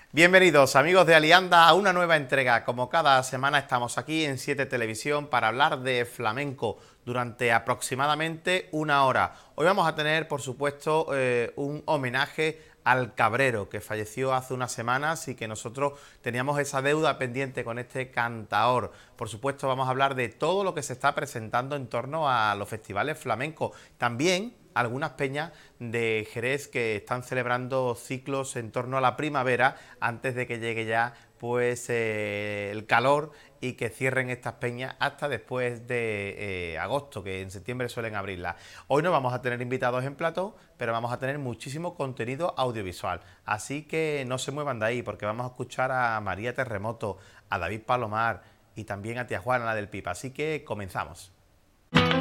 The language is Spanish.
Bienvenidos amigos de Alianda a una nueva entrega. Como cada semana estamos aquí en 7 Televisión para hablar de flamenco durante aproximadamente una hora. Hoy vamos a tener, por supuesto, un homenaje al Cabrero, que falleció hace unas semanas y que nosotros teníamos esa deuda pendiente con este cantaor. Por supuesto, vamos a hablar de todo lo que se está presentando en torno a los festivales flamencos. También algunas peñas de Jerez que están celebrando ciclos en torno a la primavera antes de que llegue ya pues el calor y que cierren estas peñas hasta después de agosto, que en septiembre suelen abrirlas. Hoy no vamos a tener invitados en plató, pero vamos a tener muchísimo contenido audiovisual, así que no se muevan de ahí porque vamos a escuchar a María Terremoto, a David Palomar y también a Tía Juana, la del Pipa, así que comenzamos.